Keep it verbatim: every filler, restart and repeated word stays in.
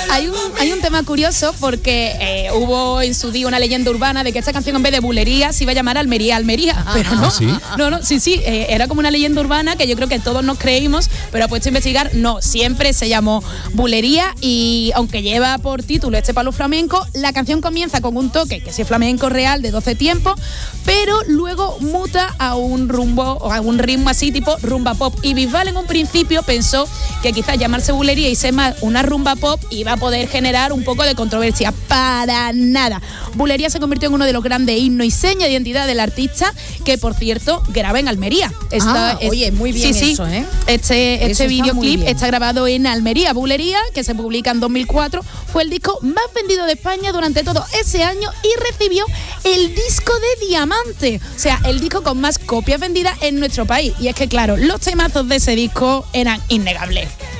hay un, hay un tema curioso porque eh, hubo en su día una leyenda urbana de que esta canción en vez de bulería se iba a llamar Almería, Almería, pero no, ¿Ah, sí? no, no, sí, sí, eh, era como una leyenda urbana que yo creo que todos nos creímos, pero puesto a investigar, no, siempre se llamó bulería y aunque lleva por título este palo flamenco, la canción comienza con un toque que sí es flamenco real de doce tiempos, pero luego muta a un rumbo o a un ritmo así tipo rumba pop y Bisbal en un principio pensó que quizás llamarse bulería y ser más una rumba pop iba a poder generar un poco de controversia. Para nada. Bulería se convirtió en uno de los grandes himnos y seña de identidad del artista, que por cierto graba en Almería. Está, ah, es, oye, muy bien sí, eso, sí. ¿eh? Este, este videoclip está, está grabado en Almería. Bulería, que se publica en dos mil cuatro, fue el disco más vendido de España durante todo ese año y recibió el disco de diamante. O sea, el disco con más copias vendidas en nuestro país. Y es que, claro, los temazos de ese disco eran innegables.